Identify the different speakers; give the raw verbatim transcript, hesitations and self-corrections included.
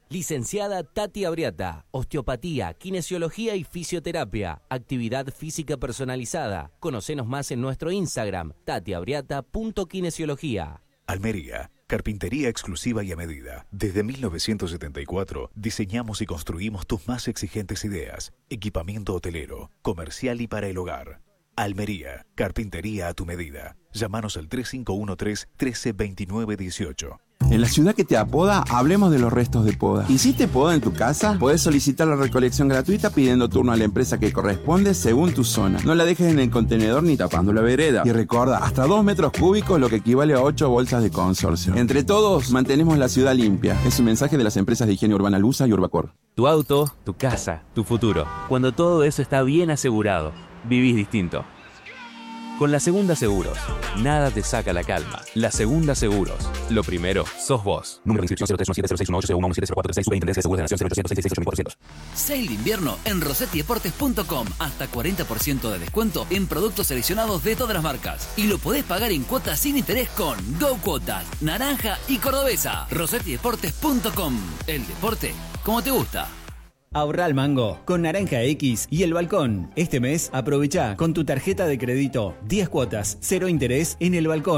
Speaker 1: Licenciada Tati Abriata, osteopatía, kinesiología y fisioterapia, actividad física personalizada. Conocenos más en nuestro Instagram, tatiabriata punto kinesiología.
Speaker 2: Almería, carpintería exclusiva y a medida. Desde mil novecientos setenta y cuatro diseñamos y construimos tus más exigentes ideas. Equipamiento hotelero, comercial y para el hogar. Almería, carpintería a tu medida. Llámanos al tres cinco uno tres, uno tres dos nueve uno ocho.
Speaker 3: En la ciudad que te apoda, hablemos de los restos de poda. ¿Y si te poda en tu casa? Puedes solicitar la recolección gratuita pidiendo turno a la empresa que corresponde según tu zona. No la dejes en el contenedor ni tapando la vereda. Y recuerda, hasta dos metros cúbicos, lo que equivale a ocho bolsas de consorcio. Entre todos, mantenemos la ciudad limpia. Es un mensaje de las empresas de higiene urbana Lusa y Urbacor.
Speaker 4: Tu auto, tu casa, tu futuro. Cuando todo eso está bien asegurado, vivís distinto. Con La Segunda Seguros, nada te saca la calma. La Segunda Seguros, lo primero sos vos.
Speaker 5: Número de inscripción cero tres uno siete cero seis uno ocho cero uno uno siete cero cuatro seis. Superintendencia de Seguros de la Nación cero ochocientos seiscientos sesenta y seis ochenta y cuatro.
Speaker 6: Sale de invierno en rosetti deportes punto com. Hasta cuarenta por ciento de descuento en productos seleccionados de todas las marcas. Y lo podés pagar en cuotas sin interés con Go Cuotas, Naranja y Cordobesa. rosetti deportes punto com. El deporte como te gusta.
Speaker 7: Ahorra al mango con Naranja X y El Balcón. Este mes aprovecha con tu tarjeta de crédito diez cuotas, cero interés en El Balcón.